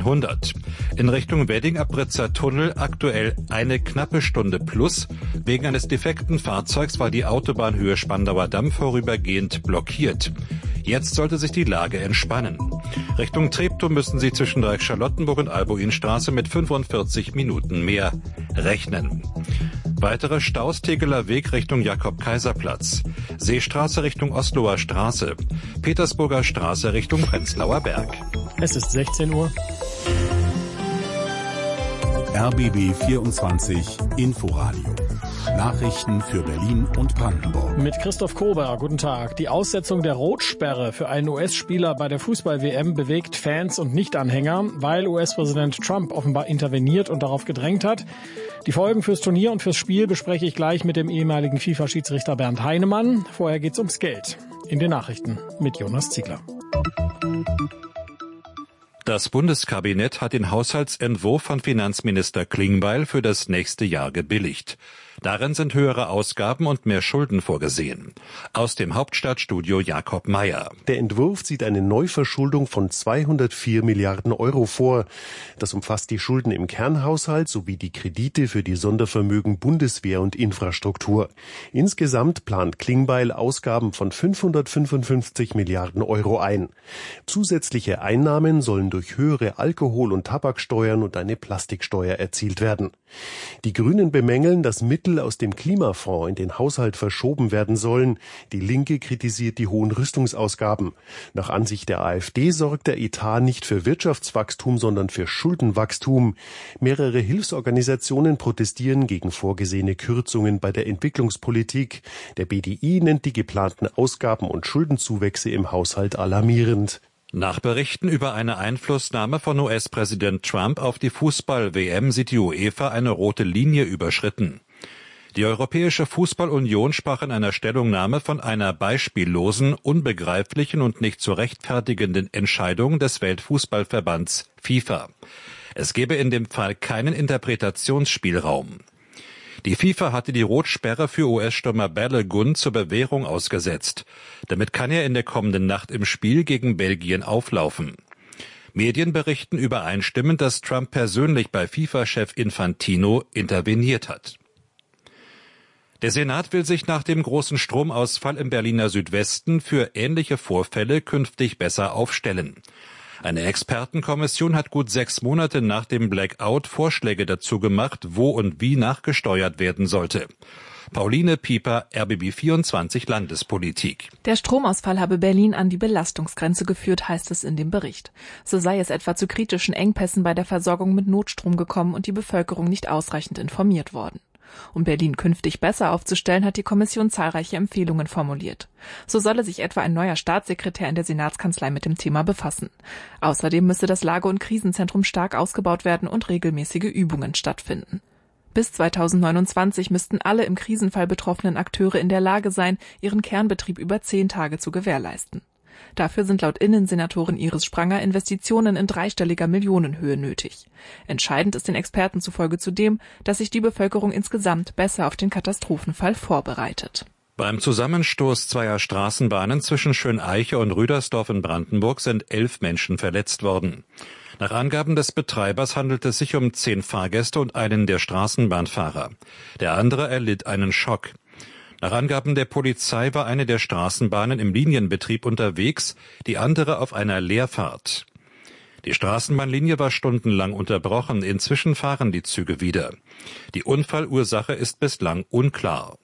A100. In Richtung Wedding-Abritzer Tunnel aktuell eine knappe Stunde plus. Wegen eines defekten Fahrzeugs war die Autobahnhöhe Spandauer Damm vorübergehend blockiert. Jetzt sollte sich die Lage entspannen. Richtung Treptow müssen Sie zwischen Dreieck-Charlottenburg und Albuinstraße mit 45 Minuten mehr rechnen. Weitere Staus Tegeler Weg Richtung Jakob-Kaiser-Platz. Seestraße Richtung Osloer Straße. Petersburger Straße Richtung Prenzlauer Berg. Es ist 16 Uhr. RBB 24 Inforadio. Nachrichten für Berlin und Brandenburg. Mit Christoph Kober, guten Tag. Die Aussetzung der Rotsperre für einen US-Spieler bei der Fußball-WM bewegt Fans und Nicht-Anhänger, weil US-Präsident Trump offenbar interveniert und darauf gedrängt hat. Die Folgen fürs Turnier und fürs Spiel bespreche ich gleich mit dem ehemaligen FIFA-Schiedsrichter Bernd Heinemann. Vorher geht's ums Geld. In den Nachrichten mit Jonas Ziegler. Das Bundeskabinett hat den Haushaltsentwurf von Finanzminister Klingbeil für das nächste Jahr gebilligt. Darin sind höhere Ausgaben und mehr Schulden vorgesehen. Aus dem Hauptstadtstudio Jakob Mayer. Der Entwurf sieht eine Neuverschuldung von 204 Milliarden Euro vor. Das umfasst die Schulden im Kernhaushalt sowie die Kredite für die Sondervermögen Bundeswehr und Infrastruktur. Insgesamt plant Klingbeil Ausgaben von 555 Milliarden Euro ein. Zusätzliche Einnahmen sollen durch höhere Alkohol- und Tabaksteuern und eine Plastiksteuer erzielt werden. Die Grünen bemängeln, dass Mittel aus dem Klimafonds in den Haushalt verschoben werden sollen. Die Linke kritisiert die hohen Rüstungsausgaben. Nach Ansicht der AfD sorgt der Etat nicht für Wirtschaftswachstum, sondern für Schuldenwachstum. Mehrere Hilfsorganisationen protestieren gegen vorgesehene Kürzungen bei der Entwicklungspolitik. Der BDI nennt die geplanten Ausgaben und Schuldenzuwächse im Haushalt alarmierend. Nach Berichten über eine Einflussnahme von US-Präsident Trump auf die Fußball-WM sieht die UEFA eine rote Linie überschritten. Die Europäische Fußballunion sprach in einer Stellungnahme von einer beispiellosen, unbegreiflichen und nicht zu rechtfertigenden Entscheidung des Weltfußballverbands FIFA. Es gebe in dem Fall keinen Interpretationsspielraum. Die FIFA hatte die Rotsperre für US-Stürmer Balogun zur Bewährung ausgesetzt. Damit kann er in der kommenden Nacht im Spiel gegen Belgien auflaufen. Medien berichten übereinstimmend, dass Trump persönlich bei FIFA-Chef Infantino interveniert hat. Der Senat will sich nach dem großen Stromausfall im Berliner Südwesten für ähnliche Vorfälle künftig besser aufstellen. Eine Expertenkommission hat gut 6 Monate nach dem Blackout Vorschläge dazu gemacht, wo und wie nachgesteuert werden sollte. Pauline Pieper, RBB 24 Landespolitik. Der Stromausfall habe Berlin an die Belastungsgrenze geführt, heißt es in dem Bericht. So sei es etwa zu kritischen Engpässen bei der Versorgung mit Notstrom gekommen und die Bevölkerung nicht ausreichend informiert worden. Um Berlin künftig besser aufzustellen, hat die Kommission zahlreiche Empfehlungen formuliert. So solle sich etwa ein neuer Staatssekretär in der Senatskanzlei mit dem Thema befassen. Außerdem müsse das Lage- und Krisenzentrum stark ausgebaut werden und regelmäßige Übungen stattfinden. Bis 2029 müssten alle im Krisenfall betroffenen Akteure in der Lage sein, ihren Kernbetrieb über 10 Tage zu gewährleisten. Dafür sind laut Innensenatorin Iris Spranger Investitionen in dreistelliger Millionenhöhe nötig. Entscheidend ist den Experten zufolge zudem, dass sich die Bevölkerung insgesamt besser auf den Katastrophenfall vorbereitet. Beim Zusammenstoß zweier Straßenbahnen zwischen Schöneiche und Rüdersdorf in Brandenburg sind 11 Menschen verletzt worden. Nach Angaben des Betreibers handelt es sich um 10 Fahrgäste und einen der Straßenbahnfahrer. Der andere erlitt einen Schock. Nach Angaben der Polizei war eine der Straßenbahnen im Linienbetrieb unterwegs, die andere auf einer Leerfahrt. Die Straßenbahnlinie war stundenlang unterbrochen, inzwischen fahren die Züge wieder. Die Unfallursache ist bislang unklar.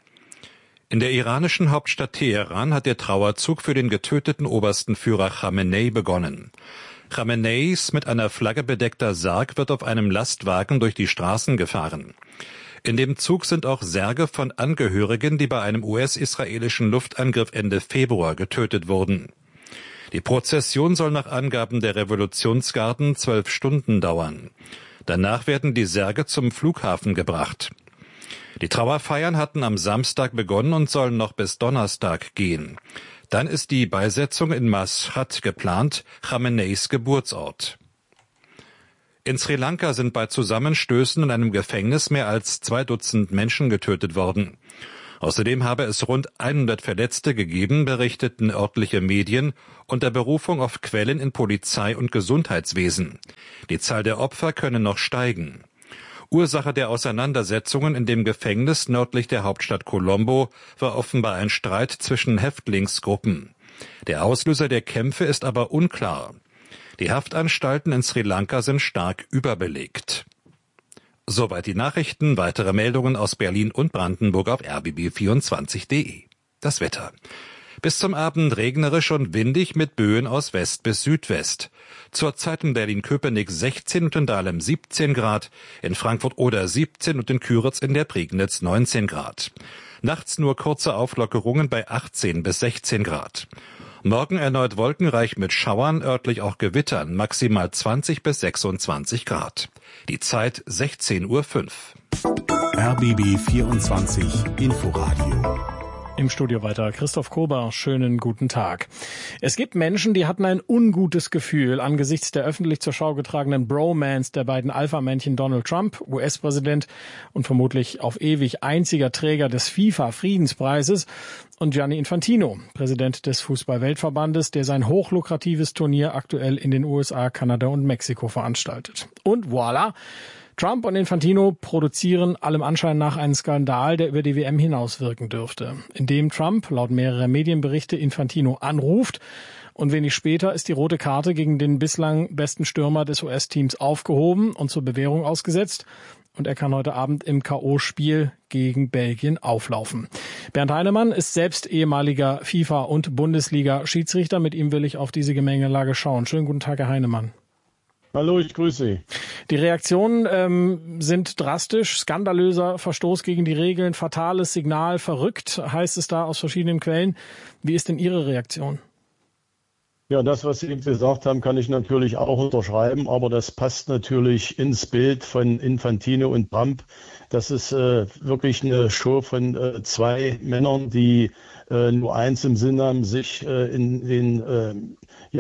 In der iranischen Hauptstadt Teheran hat der Trauerzug für den getöteten obersten Führer Khamenei begonnen. Khameneis mit einer Flagge bedeckter Sarg wird auf einem Lastwagen durch die Straßen gefahren. In dem Zug sind auch Särge von Angehörigen, die bei einem US-israelischen Luftangriff Ende Februar getötet wurden. Die Prozession soll nach Angaben der Revolutionsgarden 12 Stunden dauern. Danach werden die Särge zum Flughafen gebracht. Die Trauerfeiern hatten am Samstag begonnen und sollen noch bis Donnerstag gehen. Dann ist die Beisetzung in Mashhad geplant, Khameneis Geburtsort. In Sri Lanka sind bei Zusammenstößen in einem Gefängnis mehr als 2 Dutzend Menschen getötet worden. Außerdem habe es rund 100 Verletzte gegeben, berichteten örtliche Medien unter Berufung auf Quellen in Polizei und Gesundheitswesen. Die Zahl der Opfer könne noch steigen. Ursache der Auseinandersetzungen in dem Gefängnis nördlich der Hauptstadt Colombo war offenbar ein Streit zwischen Häftlingsgruppen. Der Auslöser der Kämpfe ist aber unklar. Die Haftanstalten in Sri Lanka sind stark überbelegt. Soweit die Nachrichten. Weitere Meldungen aus Berlin und Brandenburg auf rbb24.de. Das Wetter. Bis zum Abend regnerisch und windig mit Böen aus West bis Südwest. Zurzeit in Berlin-Köpenick 16 und in Dahlem 17 Grad, in Frankfurt-Oder 17 und in Küritz in der Prignitz 19 Grad. Nachts nur kurze Auflockerungen bei 18 bis 16 Grad. Morgen erneut wolkenreich mit Schauern, örtlich auch Gewittern, maximal 20 bis 26 Grad. Die Zeit 16:05 Uhr. RBB 24 Inforadio. Im Studio weiter Christoph Kober. Schönen guten Tag. Es gibt Menschen, die hatten ein ungutes Gefühl angesichts der öffentlich zur Schau getragenen Bromance der beiden Alpha-Männchen Donald Trump, US-Präsident und vermutlich auf ewig einziger Träger des FIFA-Friedenspreises, und Gianni Infantino, Präsident des Fußball-Weltverbandes, der sein hochlukratives Turnier aktuell in den USA, Kanada und Mexiko veranstaltet. Und voilà! Trump und Infantino produzieren allem Anschein nach einen Skandal, der über die WM hinauswirken dürfte. Indem Trump, laut mehrerer Medienberichte, Infantino anruft und wenig später ist die rote Karte gegen den bislang besten Stürmer des US-Teams aufgehoben und zur Bewährung ausgesetzt. Und er kann heute Abend im K.O.-Spiel gegen Belgien auflaufen. Bernd Heinemann ist selbst ehemaliger FIFA- und Bundesliga-Schiedsrichter. Mit ihm will ich auf diese Gemengelage schauen. Schönen guten Tag, Herr Heinemann. Hallo, ich grüße Sie. Die Reaktionen sind drastisch, skandalöser Verstoß gegen die Regeln, fatales Signal, verrückt, heißt es da aus verschiedenen Quellen. Wie ist denn Ihre Reaktion? Ja, das, was Sie eben gesagt haben, kann ich natürlich auch unterschreiben, aber das passt natürlich ins Bild von Infantino und Trump. Das ist wirklich eine Show von zwei Männern, die nur eins im Sinn haben, sich in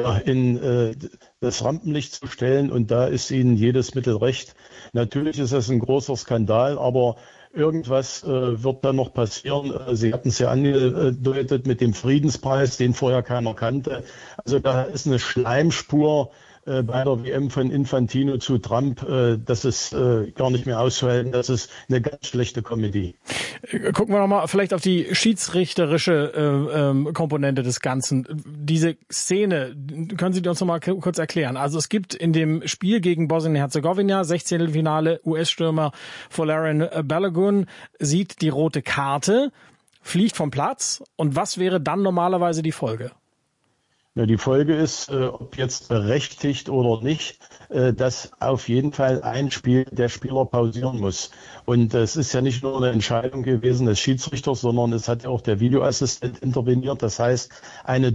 das Rampenlicht zu stellen, und da ist ihnen jedes Mittel recht. Natürlich ist das ein großer Skandal, aber irgendwas wird da noch passieren. Sie hatten es ja angedeutet mit dem Friedenspreis, den vorher keiner kannte. Also da ist eine Schleimspur bei der WM von Infantino zu Trump. Das ist gar nicht mehr auszuhalten. Das ist eine ganz schlechte Comedy. Gucken wir nochmal vielleicht auf die schiedsrichterische Komponente des Ganzen. Diese Szene, können Sie uns nochmal kurz erklären? Also es gibt in dem Spiel gegen Bosnien-Herzegowina, 16. US-Stürmer Folarin Balogun sieht die rote Karte, fliegt vom Platz, und was wäre dann normalerweise die Folge? Ja, die Folge ist, ob jetzt berechtigt oder nicht, dass auf jeden Fall ein Spiel der Spieler pausieren muss. Und es ist ja nicht nur eine Entscheidung gewesen des Schiedsrichters, sondern es hat ja auch der Videoassistent interveniert. Das heißt, eine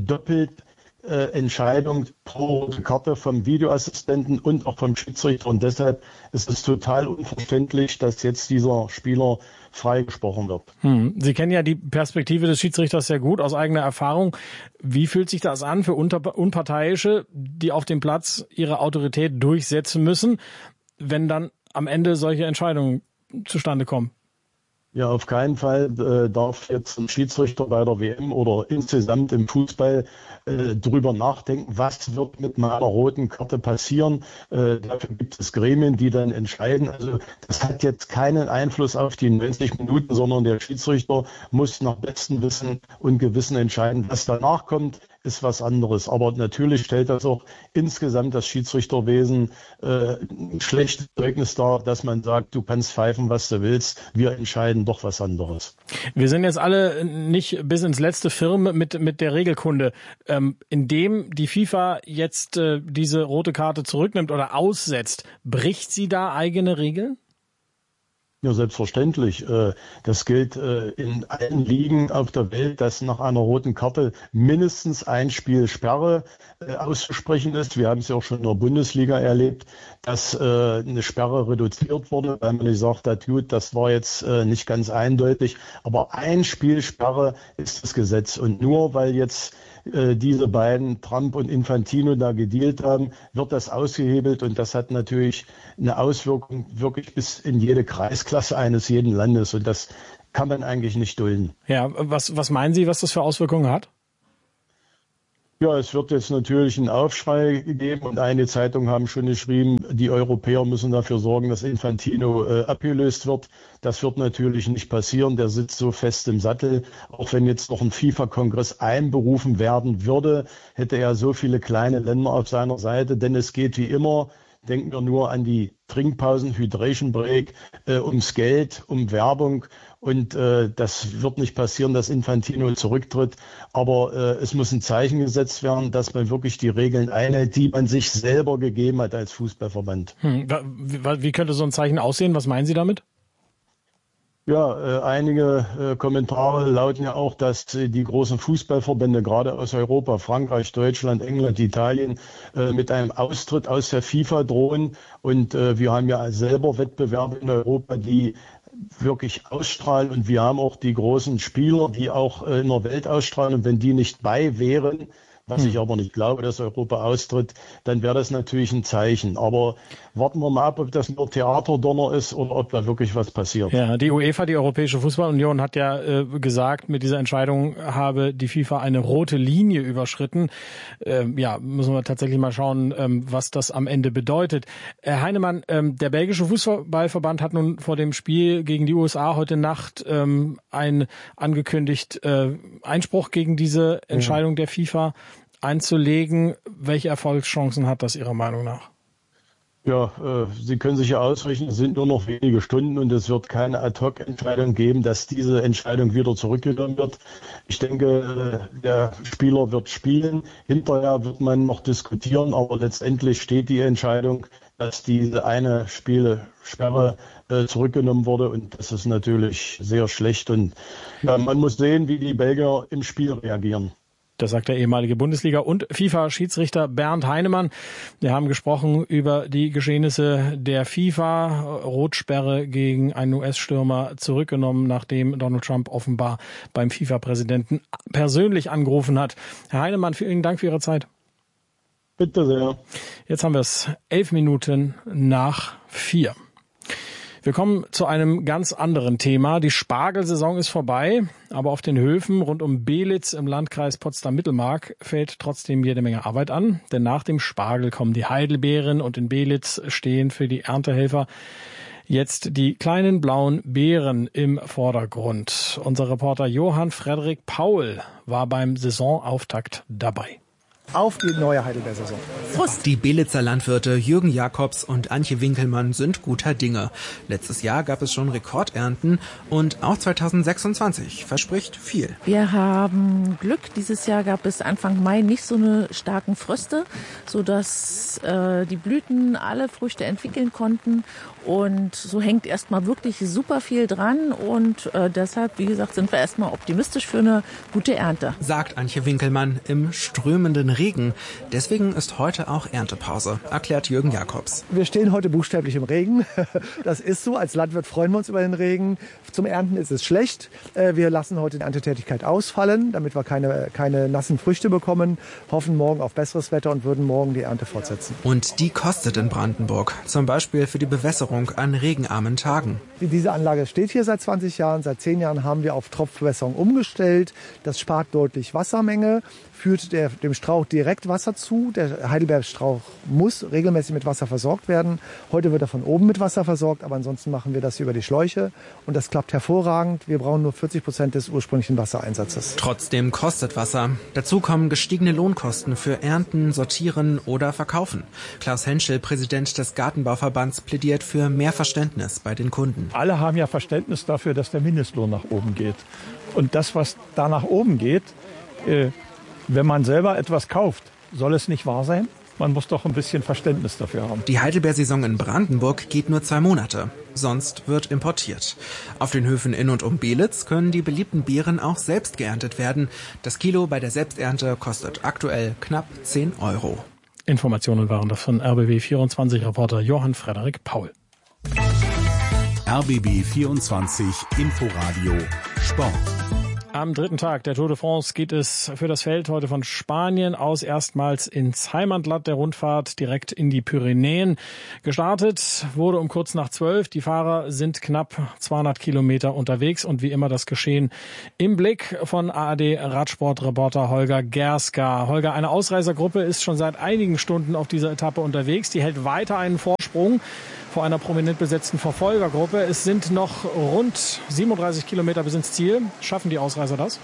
Doppelentscheidung pro Karte vom Videoassistenten und auch vom Schiedsrichter. Und deshalb ist es total unverständlich, dass jetzt dieser Spieler freigesprochen wird. Sie kennen ja die Perspektive des Schiedsrichters sehr gut aus eigener Erfahrung. Wie fühlt sich das an für Unparteiische, die auf dem Platz ihre Autorität durchsetzen müssen, wenn dann am Ende solche Entscheidungen zustande kommen? Ja, auf keinen Fall darf jetzt ein Schiedsrichter bei der WM oder insgesamt im Fußball drüber nachdenken, was wird mit meiner roten Karte passieren. Dafür gibt es Gremien, die dann entscheiden. Also das hat jetzt keinen Einfluss auf die 90 Minuten, sondern der Schiedsrichter muss nach bestem Wissen und Gewissen entscheiden. Was danach kommt, ist was anderes. Aber natürlich stellt das auch insgesamt das Schiedsrichterwesen ein schlechtes Zeugnis dar, dass man sagt, du kannst pfeifen, was du willst. Wir entscheiden doch was anderes. Wir sind jetzt alle nicht bis ins letzte firm mit der Regelkunde. Indem die FIFA jetzt diese rote Karte zurücknimmt oder aussetzt, bricht sie da eigene Regeln? Ja, selbstverständlich. Das gilt in allen Ligen auf der Welt, dass nach einer roten Karte mindestens ein Spiel Sperre auszusprechen ist. Wir haben es ja auch schon in der Bundesliga erlebt, dass eine Sperre reduziert wurde, weil man gesagt hat, gut, das war jetzt nicht ganz eindeutig. Aber ein Spiel Sperre ist das Gesetz. Und nur weil jetzt diese beiden, Trump und Infantino, da gedealt haben, wird das ausgehebelt, und das hat natürlich eine Auswirkung wirklich bis in jede Kreisklasse eines jeden Landes, und das kann man eigentlich nicht dulden. Ja, was meinen Sie, was das für Auswirkungen hat? Ja, es wird jetzt natürlich einen Aufschrei geben und einige Zeitungen haben schon geschrieben, die Europäer müssen dafür sorgen, dass Infantino abgelöst wird. Das wird natürlich nicht passieren. Der sitzt so fest im Sattel. Auch wenn jetzt noch ein FIFA-Kongress einberufen werden würde, hätte er so viele kleine Länder auf seiner Seite. Denn es geht wie immer, denken wir nur an die Trinkpausen, Hydration Break, ums Geld, um Werbung. Und das wird nicht passieren, dass Infantino zurücktritt. Aber es muss ein Zeichen gesetzt werden, dass man wirklich die Regeln einhält, die man sich selber gegeben hat als Fußballverband. Wie könnte so ein Zeichen aussehen? Was meinen Sie damit? Ja, einige Kommentare lauten ja auch, dass die großen Fußballverbände, gerade aus Europa, Frankreich, Deutschland, England, Italien, mit einem Austritt aus der FIFA drohen. Und wir haben ja selber Wettbewerbe in Europa, die wirklich ausstrahlen. Und wir haben auch die großen Spieler, die auch in der Welt ausstrahlen. Und wenn die nicht bei wären, was ich aber nicht glaube, dass Europa austritt, dann wäre das natürlich ein Zeichen. Aber warten wir mal ab, ob das nur Theaterdonner ist oder ob da wirklich was passiert. Ja, die UEFA, die Europäische Fußballunion, hat ja gesagt, mit dieser Entscheidung habe die FIFA eine rote Linie überschritten. Ja, müssen wir tatsächlich mal schauen, was das am Ende bedeutet. Herr Heinemann, der belgische Fußballverband hat nun vor dem Spiel gegen die USA heute Nacht angekündigt, Einspruch gegen diese Entscheidung der FIFA einzulegen. Welche Erfolgschancen hat das Ihrer Meinung nach? Ja, Sie können sich ja ausrechnen, es sind nur noch wenige Stunden und es wird keine Ad-Hoc-Entscheidung geben, dass diese Entscheidung wieder zurückgenommen wird. Ich denke, der Spieler wird spielen. Hinterher wird man noch diskutieren, aber letztendlich steht die Entscheidung, dass diese eine Spielsperre zurückgenommen wurde und das ist natürlich sehr schlecht und ja, man muss sehen, wie die Belgier im Spiel reagieren. Das sagt der ehemalige Bundesliga- und FIFA-Schiedsrichter Bernd Heinemann. Wir haben gesprochen über die Geschehnisse der FIFA. Rotsperre gegen einen US-Stürmer zurückgenommen, nachdem Donald Trump offenbar beim FIFA-Präsidenten persönlich angerufen hat. Herr Heinemann, vielen Dank für Ihre Zeit. Bitte sehr. Jetzt haben wir es 11 Minuten nach 4. Wir kommen zu einem ganz anderen Thema. Die Spargelsaison ist vorbei, aber auf den Höfen rund um Belitz im Landkreis Potsdam-Mittelmark fällt trotzdem jede Menge Arbeit an. Denn nach dem Spargel kommen die Heidelbeeren und in Belitz stehen für die Erntehelfer jetzt die kleinen blauen Beeren im Vordergrund. Unser Reporter Johann Frederik Paul war beim Saisonauftakt dabei. Auf die neue Heidelbeersaison. Prost! Die Belitzer Landwirte Jürgen Jakobs und Antje Winkelmann sind guter Dinge. Letztes Jahr gab es schon Rekordernten und auch 2026 verspricht viel. Wir haben Glück. Dieses Jahr gab es Anfang Mai nicht so eine starken Fröste, sodass die Blüten alle Früchte entwickeln konnten. Und so hängt erstmal wirklich super viel dran und deshalb, wie gesagt, sind wir erstmal optimistisch für eine gute Ernte. Sagt Antje Winkelmann im strömenden Regen. Deswegen ist heute auch Erntepause, erklärt Jürgen Jakobs. Wir stehen heute buchstäblich im Regen. Das ist so. Als Landwirt freuen wir uns über den Regen. Zum Ernten ist es schlecht. Wir lassen heute die Erntetätigkeit ausfallen, damit wir keine nassen Früchte bekommen. Hoffen morgen auf besseres Wetter und würden morgen die Ernte fortsetzen. Und die kostet in Brandenburg. Zum Beispiel für die Bewässerung an regenarmen Tagen. Diese Anlage steht hier seit 20 Jahren. Seit 10 Jahren haben wir auf Tropfbewässerung umgestellt. Das spart deutlich Wassermenge, führt dem Strauch direkt Wasser zu. Der Heidelbeerstrauch muss regelmäßig mit Wasser versorgt werden. Heute wird er von oben mit Wasser versorgt, aber ansonsten machen wir das über die Schläuche. Und das klappt hervorragend. Wir brauchen nur 40% des ursprünglichen Wassereinsatzes. Trotzdem kostet Wasser. Dazu kommen gestiegene Lohnkosten für Ernten, Sortieren oder Verkaufen. Klaus Henschel, Präsident des Gartenbauverbands, plädiert für mehr Verständnis bei den Kunden. Alle haben ja Verständnis dafür, dass der Mindestlohn nach oben geht. Und das, was da nach oben geht, wenn man selber etwas kauft, soll es nicht wahr sein? Man muss doch ein bisschen Verständnis dafür haben. Die Heidelbeersaison in Brandenburg geht nur 2 Monate. Sonst wird importiert. Auf den Höfen in und um Belitz können die beliebten Beeren auch selbst geerntet werden. Das Kilo bei der Selbsternte kostet aktuell knapp 10 €. Informationen waren das von RBB24-Reporter Johann Frederik Paul. RBB 24 Inforadio Sport. Am dritten Tag der Tour de France geht es für das Feld heute von Spanien aus erstmals ins Heimatland der Rundfahrt, direkt in die Pyrenäen. Gestartet wurde um kurz nach 12. Die Fahrer sind knapp 200 Kilometer unterwegs und wie immer das Geschehen im Blick von ARD-Radsportreporter Holger Gerska. Holger, eine Ausreißergruppe ist schon seit einigen Stunden auf dieser Etappe unterwegs. Die hält weiter einen Vorsprung vor einer prominent besetzten Verfolgergruppe. Es sind noch rund 37 Kilometer bis ins Ziel. Schaffen die Ausreißer das?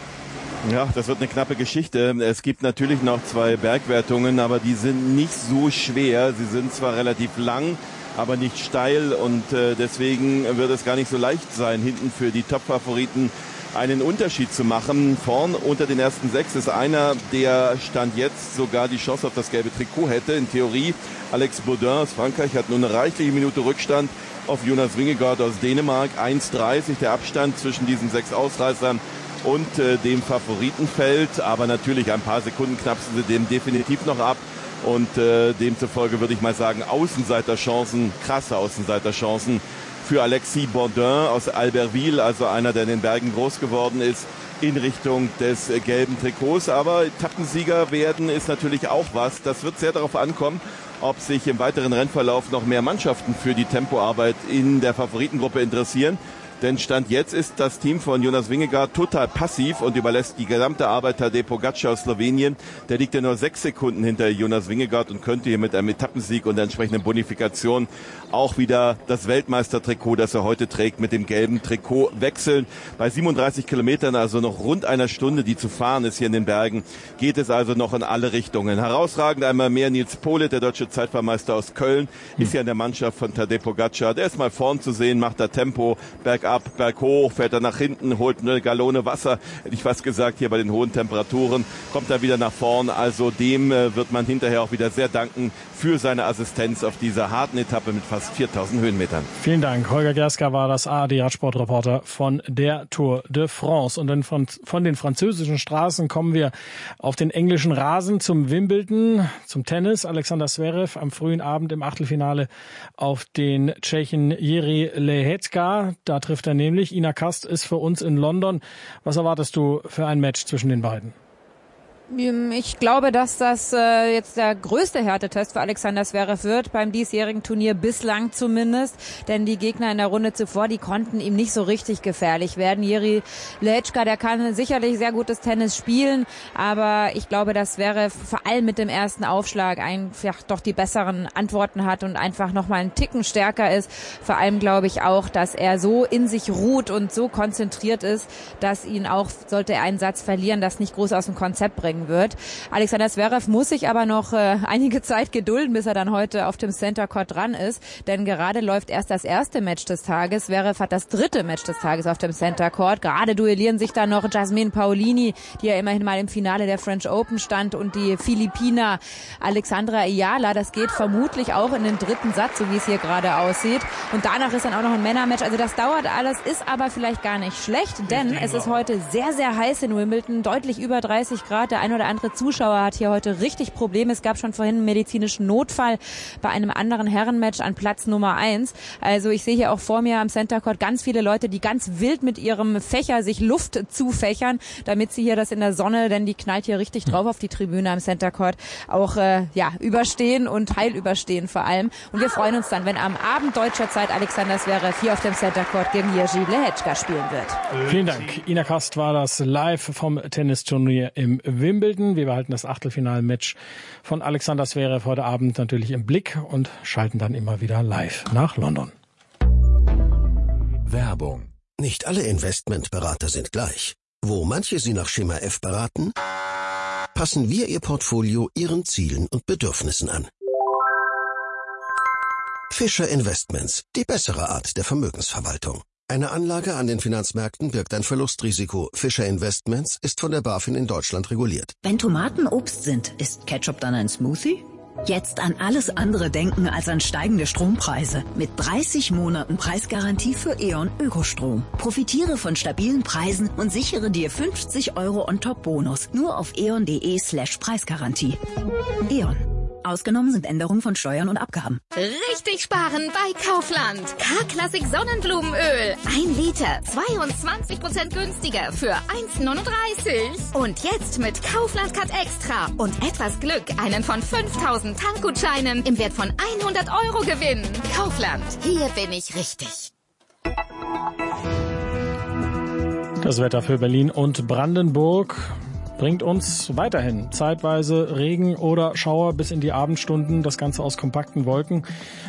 Ja, das wird eine knappe Geschichte. Es gibt natürlich noch 2 Bergwertungen, aber die sind nicht so schwer. Sie sind zwar relativ lang, aber nicht steil und deswegen wird es gar nicht so leicht sein, hinten für die Top-Favoriten einen Unterschied zu machen. Vorn unter den ersten 6 ist einer, der Stand jetzt sogar die Chance auf das gelbe Trikot hätte. In Theorie Alex Baudin aus Frankreich hat nun eine reichliche Minute Rückstand auf Jonas Vingegaard aus Dänemark. 1,30 der Abstand zwischen diesen 6 Ausreißern und dem Favoritenfeld. Aber natürlich ein paar Sekunden knapsen sie dem definitiv noch ab. Und demzufolge würde ich mal sagen, Außenseiterchancen, krasse Außenseiterchancen für Alexis Baudin aus Albertville, also einer, der in den Bergen groß geworden ist, in Richtung des gelben Trikots. Aber Etappensieger werden ist natürlich auch was. Das wird sehr darauf ankommen, ob sich im weiteren Rennverlauf noch mehr Mannschaften für die Tempoarbeit in der Favoritengruppe interessieren. Denn Stand jetzt ist das Team von Jonas Vingegaard total passiv und überlässt die gesamte Arbeit Tadej Pogačar aus Slowenien. Der liegt ja nur 6 Sekunden hinter Jonas Vingegaard und könnte hier mit einem Etappensieg und der entsprechenden Bonifikation auch wieder das Weltmeistertrikot, das er heute trägt, mit dem gelben Trikot wechseln. Bei 37 Kilometern, also noch rund einer Stunde, die zu fahren ist hier in den Bergen, geht es also noch in alle Richtungen. Herausragend einmal mehr Nils Politt, der deutsche Zeitfahrmeister aus Köln, ist ja in der Mannschaft von Tadej Pogačar. Der ist mal vorn zu sehen, macht da Tempo, bergab, berghoch, fährt er nach hinten, holt eine Gallone Wasser, hätte ich fast gesagt, hier bei den hohen Temperaturen, kommt er wieder nach vorn. Also dem wird man hinterher auch wieder sehr danken für seine Assistenz auf dieser harten Etappe mit fast 4000 Höhenmetern. Vielen Dank. Holger Gerska war das ARD-Radsportreporter von der Tour de France. Und dann von den französischen Straßen kommen wir auf den englischen Rasen zum Wimbledon, zum Tennis. Alexander Zverev am frühen Abend im Achtelfinale auf den Tschechen Jiří Lehečka. Da trifft er nämlich. Ina Kast ist für uns in London. Was erwartest du für ein Match zwischen den beiden? Ich glaube, dass das jetzt der größte Härtetest für Alexander Zverev wird, beim diesjährigen Turnier bislang zumindest. Denn die Gegner in der Runde zuvor, die konnten ihm nicht so richtig gefährlich werden. Jiří Lehečka, der kann sicherlich sehr gutes Tennis spielen, aber ich glaube, dass Zverev vor allem mit dem ersten Aufschlag einfach doch die besseren Antworten hat und einfach nochmal einen Ticken stärker ist. Vor allem glaube ich auch, dass er so in sich ruht und so konzentriert ist, dass ihn auch, sollte er einen Satz verlieren, das nicht groß aus dem Konzept bringen wird. Alexander Zverev muss sich aber noch einige Zeit gedulden, bis er dann heute auf dem Center Court dran ist, denn gerade läuft erst das erste Match des Tages. Zverev hat das dritte Match des Tages auf dem Center Court. Gerade duellieren sich da noch Jasmine Paolini, die ja immerhin mal im Finale der French Open stand, und die Philippiner Alexandra Ayala. Das geht vermutlich auch in den dritten Satz, so wie es hier gerade aussieht. Und danach ist dann auch noch ein Männermatch. Also das dauert alles, ist aber vielleicht gar nicht schlecht, denn es ist heute sehr, sehr heiß in Wimbledon, deutlich über 30 Grad. Der ein oder andere Zuschauer hat hier heute richtig Probleme. Es gab schon vorhin einen medizinischen Notfall bei einem anderen Herrenmatch an Platz Nummer 1. Also ich sehe hier auch vor mir am Center Court ganz viele Leute, die ganz wild mit ihrem Fächer sich Luft zufächern, damit sie hier das in der Sonne, denn die knallt hier richtig drauf auf die Tribüne am Center Court, auch überstehen und heil überstehen vor allem. Und wir freuen uns dann, wenn am Abend deutscher Zeit Alexander Zverev hier auf dem Center Court gegen Jiří Lehečka spielen wird. Vielen Dank. Ina Kast war das live vom Tennisturnier im Wimbledon. Wir behalten das Achtelfinalmatch von Alexander Zverev heute Abend natürlich im Blick und schalten dann immer wieder live nach London. Werbung. Nicht alle Investmentberater sind gleich. Wo manche Sie nach Schema F beraten, passen wir Ihr Portfolio Ihren Zielen und Bedürfnissen an. Fischer Investments, die bessere Art der Vermögensverwaltung. Eine Anlage an den Finanzmärkten birgt ein Verlustrisiko. Fischer Investments ist von der BaFin in Deutschland reguliert. Wenn Tomaten Obst sind, ist Ketchup dann ein Smoothie? Jetzt an alles andere denken als an steigende Strompreise. Mit 30 Monaten Preisgarantie für E.ON Ökostrom. Profitiere von stabilen Preisen und sichere dir 50 € on-top-Bonus. Nur auf eon.de/Preisgarantie. E.ON. Ausgenommen sind Änderungen von Steuern und Abgaben. Richtig sparen bei Kaufland. K-Klassik Sonnenblumenöl. 1 Liter, 22% günstiger für 1,39. Und jetzt mit Kaufland Cut Extra und etwas Glück einen von 5.000 Tankgutscheinen im Wert von 100 € gewinnen. Kaufland, hier bin ich richtig. Das Wetter für Berlin und Brandenburg bringt uns weiterhin zeitweise Regen oder Schauer bis in die Abendstunden. Das Ganze aus kompakten Wolken.